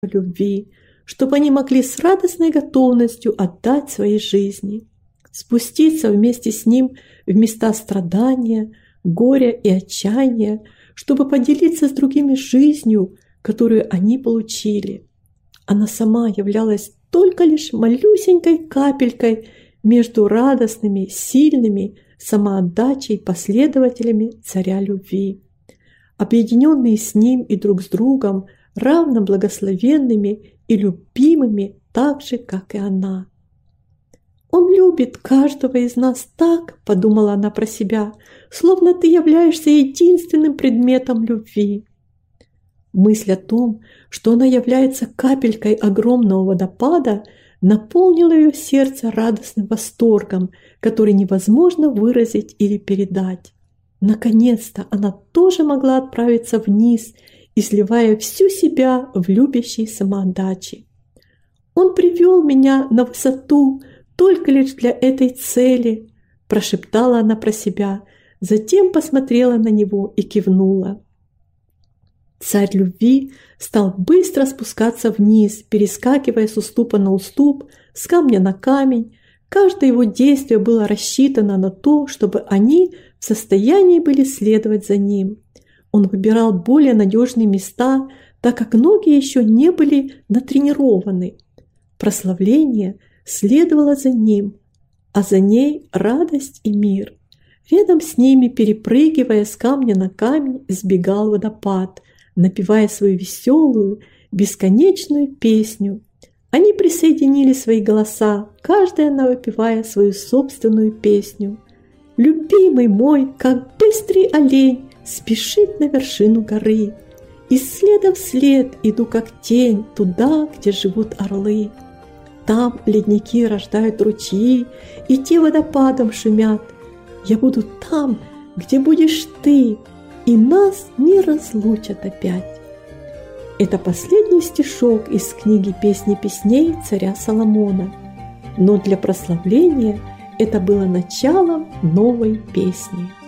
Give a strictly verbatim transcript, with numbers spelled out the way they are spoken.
любви, чтобы они могли с радостной готовностью отдать свои жизни, спуститься вместе с Ним в места страдания, горя и отчаяния, чтобы поделиться с другими жизнью, которую они получили. Она сама являлась только лишь малюсенькой капелькой между радостными, сильными, самоотдачей последователями Царя любви, объединенные с Ним и друг с другом, равно благословенными и любимыми так же, как и она. «Он любит каждого из нас так, — подумала она про себя, — словно ты являешься единственным предметом любви». Мысль о том, что она является капелькой огромного водопада, наполнила ее сердце радостным восторгом, который невозможно выразить или передать. Наконец-то она тоже могла отправиться вниз, изливая всю себя в любящей самоотдаче. «Он привел меня на высоту только лишь для этой цели», – прошептала она про себя, затем посмотрела на него и кивнула. Царь любви стал быстро спускаться вниз, перескакивая с уступа на уступ, с камня на камень. Каждое его действие было рассчитано на то, чтобы они в состоянии были следовать за ним. Он выбирал более надежные места, так как ноги еще не были натренированы. Прославление следовало за ним, а за ней радость и мир. Рядом с ними, перепрыгивая с камня на камень, сбегал водопад, напевая свою веселую, бесконечную песню. Они присоединили свои голоса, каждая напевая свою собственную песню. «Любимый мой, как быстрый олень, спешит на вершину горы. И следом вслед иду, как тень, туда, где живут орлы. Там ледники рождают ручьи, и те водопадом шумят. Я буду там, где будешь ты, и нас не разлучат опять». Это последний стишок из книги «Песни песней» царя Соломона. Но для прославления это было началом новой песни.